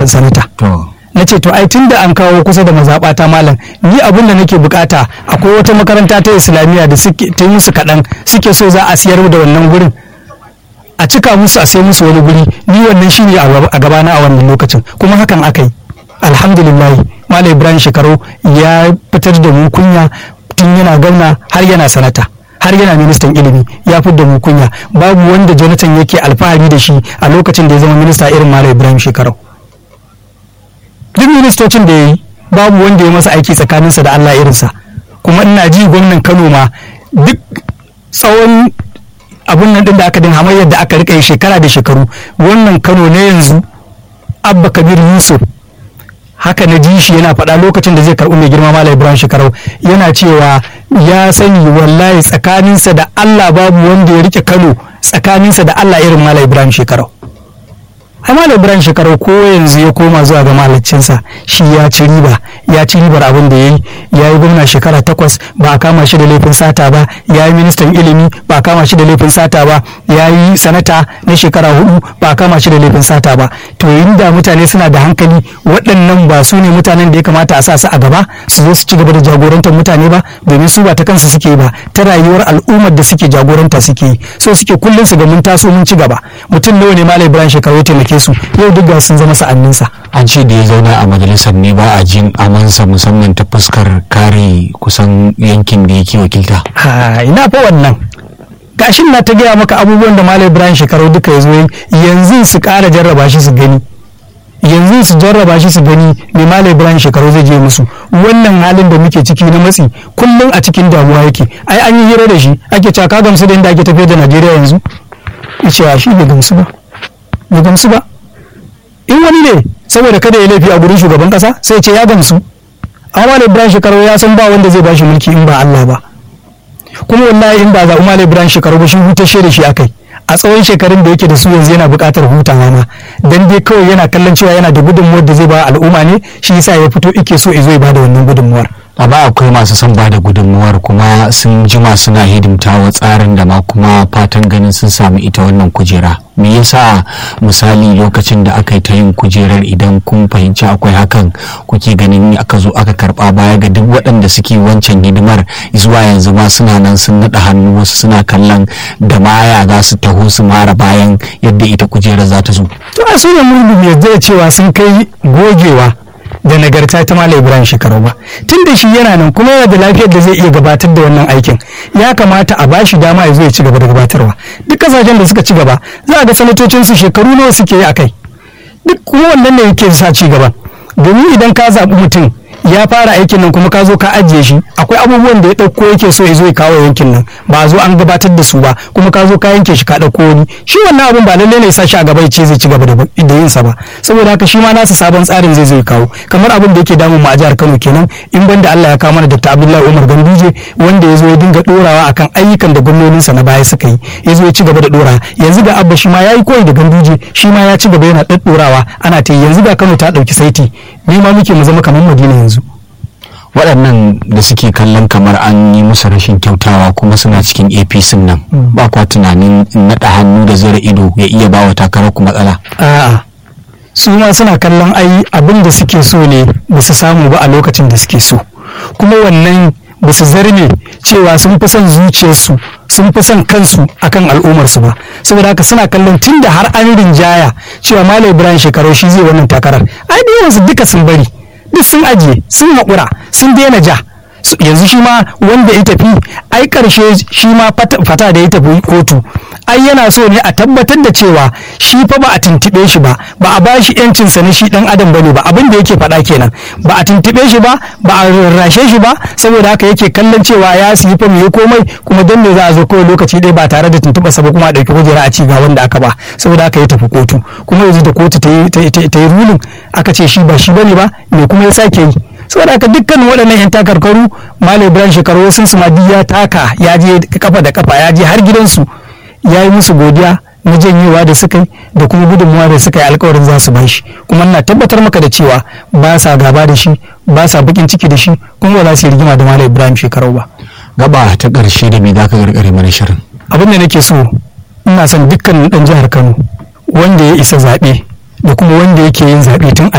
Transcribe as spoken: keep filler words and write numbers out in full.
sanata. Na ce to ai tun da an kawo kusa da mazaɓata malam, ni abin da nake bukata akwai wata makaranta ta islamiyya da suke ta musu kaɗan suke so za a siyar da wannan gurin a cika musu a sai musu wani guri, ni wannan shine a gabana a wannan lokacin, kuma hakan aka yi alhamdulillah. Malam Ibrahim Shekarau ya fitar da mu kunya tun yana gwamna har yana sanata har yana ministan ilimi, ya fitar da mu kunya. Babu wanda Jonathan yake alfahari da shi a lokacin da ya zama minista irin Malam Ibrahim Shekarau. Duk ministocin da ya yi babu wanda ya masa aiki tsakaninsa da Allah irinsa, kuma ina ji gwamnan Kano ma duk tsawon abun nan din da aka din hamayyar da aka rika yi shekara da shekaru, wannan Kano ne yanzu Abba Kabir Yusuf, haka na ji shi yana faɗa lokacin da zai karɓi mai girma Malam Ibrahim Shekarau, yana cewa ya sani wallahi tsakaninsa da Allah babu wanda ya rike Kano tsakaninsa da Allah irin Malam Ibrahim Shekarau. ai Malam Ibrahim Shekarau ko yanzu ya koma zuwa ga malaccinsa shi ya ci riba, ya ci ribar abin da ya yi. Ya yi gwamna shekara takwas ba a kama shi da laifin sata ba, ya yi ministan ilimi ba a kama shi da laifin sata ba, ya yi sanata na shekara hudu ba a kama shi da laifin sata ba. To inda mutane suna da hankali, waɗannan ba su ne mutanen da ya kamata a sa su a gaba su zo su ci gaba da jagorantar mutane ba, domin su ba ta kansu suke ba, ta rayuwar al'ummar da suke jagoranta suke yi. So suke kullum su ga mun taso mun ci gaba. Mutum nawa ne Malam Ibrahim Shekarau ya taimake su, yau duk ga sun zama sa'anninsa. An ce da ya zauna a majalisar ne ba a jin amansa, musamman ta fuskar kare kusan yankin da yake wakilta. Ha, ina fa wannan gashin na ta gaya maka abubuwan da Malam Ibrahim Shekarau duka ya zo yanzu su ƙara jarraba shi su gani, yanzu su jarraba shi su gani me Malam Ibrahim Shekarau zai je musu. Wannan halin da muke ciki na matsi, kullum a cikin damuwa yake. Ai an yi hira da shi ake cewa ka gamsu da inda ake tafiyar da Najeriya yanzu, yace shi bai gamsu ba bai gamsu ba. In wani ne saboda kada ya laifi a gurin shugaban kasa sai ce ya gamsu, amma Malam Ibrahim Shekarau ya san ba wanda zai bashi mulki in ba Allah ba. Kuma wallahi in ba za Malam Ibrahim Shekarau ba shi hutashe da shi akai a tsawon shekarun da yake da su yanzu yana buƙatar hutawa ma, dan dai kawai yana kallon cewa yana da gudunmuwar da zai ba al'umma ne, shi yasa ya fito yake so ya zo ya bada wannan gudunmuwar. Amma akwai masu son ba da gudunmuwar kuma sun jima suna hidimta wa tsarin da ma kuma fatan ganin sun sami ita wannan kujera. Me yasa misali lokacin da aka yi ta yin kujerar, idan kun fahimci akwai hakan, kuke ganin aka zo aka karba baya ga duk waɗanda suke wancan hidimar zuwa yanzu ma suna nan sun naɗa hannu, wasu suna kallon da maya za su taho su mara bayan yadda ita kujerar za ta zo. To a sunan mulki yadda cewa sun kai gogewa da nagarta ta Malam Ibrahim Shekarau ba, tun da shi yana nan kuma yana da lafiyar da zai iya gabatar da wannan aikin, ya kamata a bashi dama ya zo ya ci gaba da gabatarwa. Duk kasashen da suka ci gaba za a ga sanatocin su shekaru nawa suke yi akai, duk kuma wannan ne yake sa ci gaba. Domin idan ka zaɓi mutum ya fara aikin nan kuma ka zo ka ajiye shi, akwai abubuwan da ya ɗauko yake so ya zo ya kawo yankin nan, ba a zo an gabatar da su ba, kuma ka zo ka yanke shi ka ɗauko wani, shi wannan abun ba lallai ne ya sa shi a gaba ya ce zai ci gaba da yin sa ba. Saboda haka shi ma nasa sabon tsarin zai zo ya kawo, kamar abin da yake damun mu a jihar Kano kenan, in banda Allah ya kawo mana Dr. Abdullahi Umar Ganduje wanda ya zo ya dinga dorawa akan ayyukan da gwamnoninsa na baya suka yi, ya zo ya ci gaba da dorawa. Yanzu ga Abba shi ma ya yi koyi da Ganduje, shi ma ya ci gaba yana ɗaɗɗorawa ana ta yi. Yanzu ga Kano ta ɗauki saiti, ni ma muke mu zama kamar Madina yanzu. Waɗannan da suke kallon kamar an yi musu rashin kyautawa kuma suna cikin A P C nan, ba kwa tunanin naɗa hannu da zira ido ya iya ba wa takarar ku matsala? A'a, su ma suna kallon ai abin da suke so ne ba su samu ba a lokacin da suke so, kuma wannan ba su zarme cewa sun fi son zuciyarsu, sun fi son kansu akan al'ummarsu ba. Saboda haka suna kallon tun da har an rinjaya cewa Malam Ibrahim Shekarau shi zai wannan takarar, ai da yawansu duka sun bari, duk sun ajiye, sun haƙura, sun daina ja. Yanzu shi ma wanda ya tafi ai ƙarshe shi ma fata da ya tafi kotu, ai yana so ne a tabbatar da cewa shi fa ba a tuntuɓe shi ba, ba a ba shi yancinsa na shi ɗan adam bane ba, abin da yake faɗa kenan, ba a tuntuɓe shi ba, ba a rarrashe shi ba. Saboda haka yake kallon cewa ya siyi fa mai komai, kuma dan ne za a zo kawai lokaci ɗaya ba tare da tuntuɓa sa ba, kuma a ɗauki kujera a ci ga wanda aka ba. Saboda haka ya tafi kotu, kuma yanzu da kotu ta yi rulin aka ce shi ba shi bane ba, me kuma ya sake yi. Saboda haka dukkan waɗannan 'yan takarkaru Malam Ibrahim Shekarau sun su ya taka, ya je kafa da kafa, ya je har gidansu ya yi musu godiya na janyewa da suka yi da kuma gudunmuwa da suka yi alkawarin za su bashi. Kuma ina tabbatar maka da cewa ba sa gaba da shi, ba sa bakin ciki da shi, kuma ba za su yi rigima da Malam Ibrahim Shekarau ba. Gaba ta ƙarshe da me za ka gargare mana shirin? Abin da nake so, ina son dukkan ɗan jihar Kano wanda ya isa zaɓe da kuma wanda yake yin zaɓe tun